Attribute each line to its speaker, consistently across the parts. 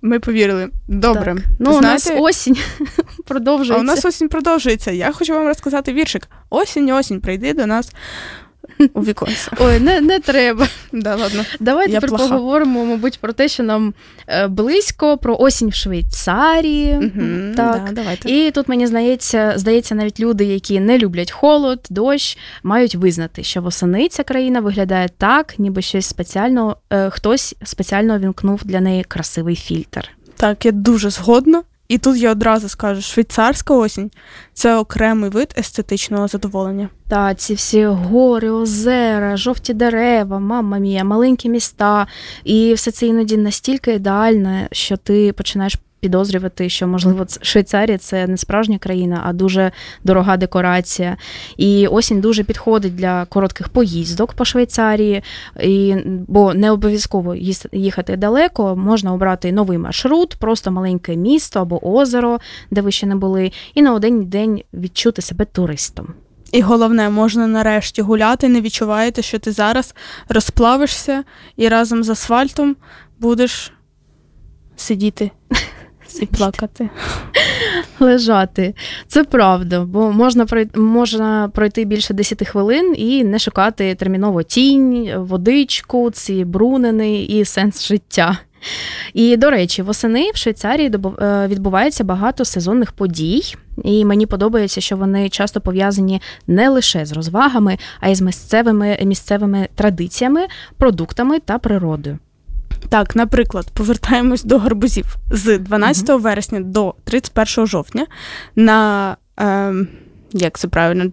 Speaker 1: Ми повірили. Добре.
Speaker 2: Так. Ну, знаєте, у нас осінь продовжується.
Speaker 1: А у нас осінь продовжується. Я хочу вам розказати віршик. Осінь, прийди до нас у віконце.
Speaker 2: Ой, не треба.
Speaker 1: Да, ладно.
Speaker 2: Давай тепер поговоримо, мабуть, про те, що нам близько, про осінь в Швейцарії.
Speaker 1: Угу,
Speaker 2: так.
Speaker 1: Да, давайте.
Speaker 2: І тут, мені здається, навіть люди, які не люблять холод, дощ, мають визнати, що восени ця країна виглядає так, ніби хтось спеціально вімкнув для неї красивий фільтр.
Speaker 1: Так, я дуже згодна. І тут я одразу скажу, швейцарська осінь – це окремий вид естетичного задоволення.
Speaker 2: Так, ці всі гори, озера, жовті дерева, мамма мія, маленькі міста. І все це іноді настільки ідеальне, що ти починаєш підозрювати, що, можливо, Швейцарія – це не справжня країна, а дуже дорога декорація. І осінь дуже підходить для коротких поїздок по Швейцарії, бо не обов'язково їхати далеко, можна обрати новий маршрут, просто маленьке місто або озеро, де ви ще не були, і на один день відчути себе туристом.
Speaker 1: І головне, можна нарешті гуляти, не відчуваєте, що ти зараз розплавишся і разом з асфальтом будеш сидіти. І плакати.
Speaker 2: Лежати. Це правда, бо можна пройти більше 10 хвилин і не шукати терміново тінь, водичку, ці брунини і сенс життя. І, до речі, восени в Швейцарії відбувається багато сезонних подій, і мені подобається, що вони часто пов'язані не лише з розвагами, а й з місцевими традиціями, продуктами та природою.
Speaker 1: Так, наприклад, повертаємось до гарбузів. З 12 вересня до 31 жовтня на, як це правильно,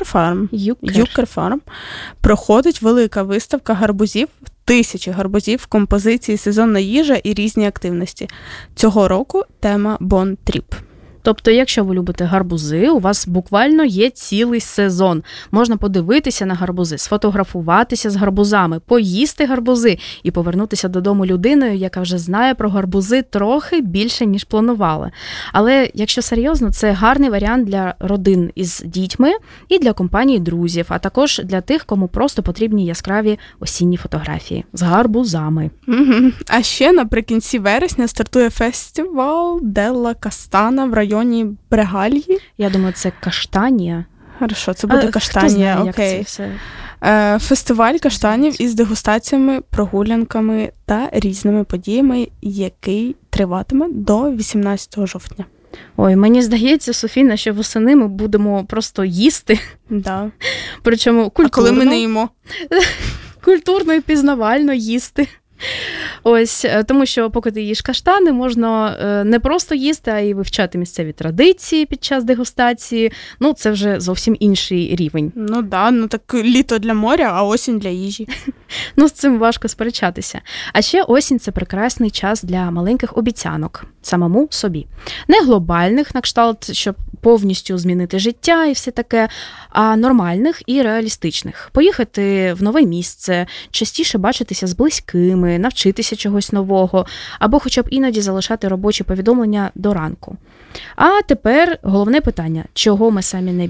Speaker 1: Юкер Фарм проходить велика виставка гарбузів, 1000 гарбузів, композиції, сезонна їжа і різні активності. Цього року тема Bon Trip.
Speaker 2: Тобто, якщо ви любите гарбузи, у вас буквально є цілий сезон. Можна подивитися на гарбузи, сфотографуватися з гарбузами, поїсти гарбузи і повернутися додому людиною, яка вже знає про гарбузи трохи більше, ніж планувала. Але, якщо серйозно, це гарний варіант для родин із дітьми і для компанії друзів, а також для тих, кому просто потрібні яскраві осінні фотографії з гарбузами.
Speaker 1: Угу. А ще наприкінці вересня стартує фестиваль Делла Кастана в районі Брегальї.
Speaker 2: Я думаю, це Каштанія.
Speaker 1: Хорошо, це буде Каштанія, окей. Фестиваль каштанів із дегустаціями, прогулянками та різними подіями, який триватиме до 18 жовтня.
Speaker 2: Ой, мені здається, Софіна, що восени ми будемо просто їсти.
Speaker 1: Да.
Speaker 2: Причому культурно.
Speaker 1: А коли ми не їмо?
Speaker 2: Культурно і пізнавально їсти. Ось, тому що поки ти їш каштани, можна не просто їсти, а й вивчати місцеві традиції під час дегустації. Ну, це вже зовсім інший рівень.
Speaker 1: Ну да, ну так літо для моря, а осінь для їжі.
Speaker 2: Ну, з цим важко сперечатися. А ще осінь – це прекрасний час для маленьких обіцянок самому собі. Не глобальних, на кшталт, щоб повністю змінити життя і все таке, а нормальних і реалістичних. Поїхати в нове місце, частіше бачитися з близькими, навчитися чогось нового, або хоча б іноді залишати робочі повідомлення до ранку. А тепер головне питання, чого ми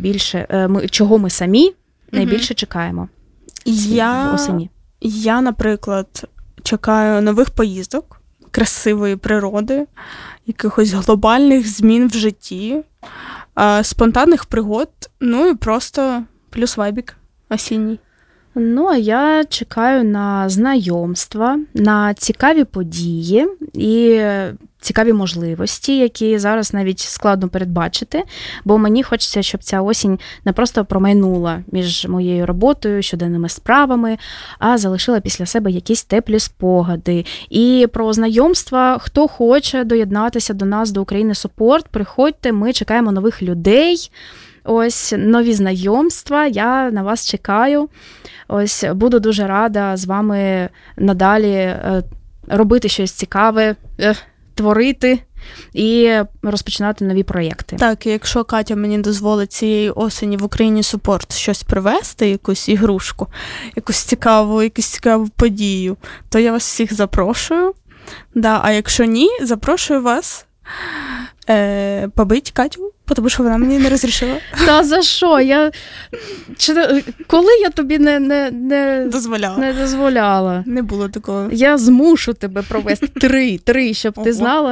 Speaker 2: самі найбільше чекаємо осені?
Speaker 1: Я, наприклад, чекаю нових поїздок, красивої природи, якихось глобальних змін в житті, спонтанних пригод, ну і просто плюс вайбік осінній.
Speaker 2: Ну, а я чекаю на знайомства, на цікаві події і цікаві можливості, які зараз навіть складно передбачити, бо мені хочеться, щоб ця осінь не просто промайнула між моєю роботою, щоденними справами, а залишила після себе якісь теплі спогади. І про знайомства, хто хоче доєднатися до нас, до України Супорт, приходьте, ми чекаємо нових людей. Ось, нові знайомства, я на вас чекаю. Ось, буду дуже рада з вами надалі робити щось цікаве, творити і розпочинати нові проєкти.
Speaker 1: Так, і якщо Катя мені дозволить цієї осені в Україні Супорт щось привезти, якусь ігрушку, якусь цікаву подію, то я вас всіх запрошую. Да, а якщо ні, запрошую вас побити Катю, тому що вона мені не розрішила.
Speaker 2: Та за що? Коли я тобі не
Speaker 1: дозволяла?
Speaker 2: Не дозволяла.
Speaker 1: Не було такого.
Speaker 2: Я змушу тебе провести 3, щоб ти знала,